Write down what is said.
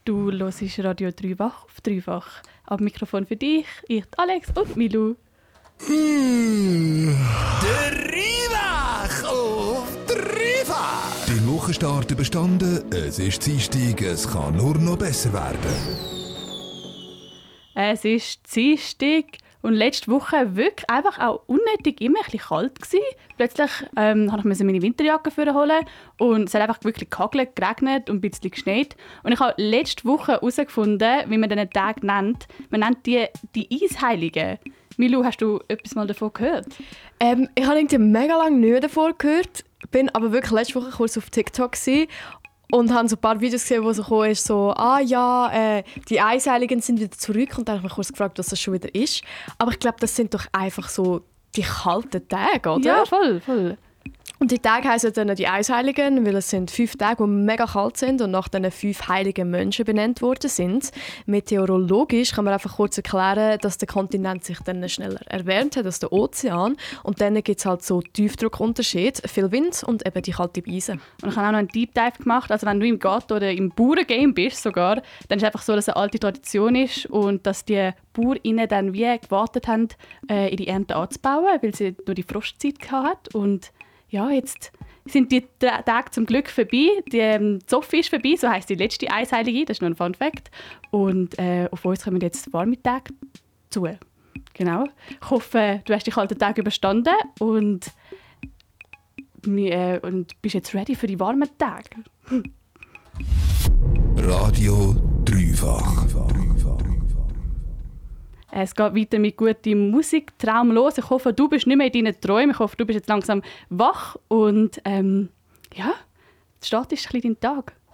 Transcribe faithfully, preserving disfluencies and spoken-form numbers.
Du hörst Radio Dreifach auf Dreifach. Am Mikrofon für dich, ich, Alex und Milou. Mmh. Dreifach auf Dreifach. Den Wochenstart überstanden, es ist Dienstag, es kann nur noch besser werden. Es ist Dienstag und letzte Woche wirklich einfach auch unnötig immer ein bisschen kalt gewesen. Plötzlich ähm, musste ich meine Winterjacke holen und es hat einfach wirklich gehagelt, geregnet und ein bisschen geschneit. Und ich habe letzte Woche herausgefunden, wie man diesen Tag nennt. Man nennt die die Eisheiligen. Milou, hast du etwas mal davon gehört? Ähm, ich habe irgendwie mega lange nicht davon gehört, bin aber wirklich letzte Woche kurz auf TikTok gewesen und habe so ein paar Videos gesehen, wo so kam, ist so, ah ja, äh, die Eisheiligen sind wieder zurück, und dann habe ich mich kurz gefragt, was das schon wieder ist. Aber ich glaube, das sind doch einfach so die kalten Tage, oder? Ja, voll, voll. Und die Tage heissen dann die Eisheiligen, weil es sind fünf Tage, die mega kalt sind und nach diesen fünf heiligen Menschen benannt worden sind. Meteorologisch kann man einfach kurz erklären, dass der Kontinent sich dann schneller erwärmt hat als der Ozean. Und dann gibt es halt so Tiefdruckunterschied, viel Wind und eben die kalte Beise. Und ich habe auch noch einen Deep Dive gemacht. Also wenn du im Garten oder im Bauerngame bist sogar, dann ist es einfach so, dass es eine alte Tradition ist und dass die BauerInnen dann wie gewartet haben, äh, ihre Ernte anzubauen, weil sie nur die Frostzeit hatten. Und ja, jetzt sind die Tage zum Glück vorbei. Die ähm, Zoffie ist vorbei, so heisst die letzte Eisheilige. Das ist noch ein Fun Fact. Und äh, auf uns kommen jetzt warme Tage zu. Genau. Ich hoffe, du hast die kalten Tage überstanden und, äh, und bist jetzt ready für die warmen Tage. Radio Dreifach. Es geht weiter mit guter Musik, traumlos. Ich hoffe, du bist nicht mehr in deinen Träumen. Ich hoffe, du bist jetzt langsam wach. Und ähm, ja, jetzt startest du ein bisschen deinen Tag.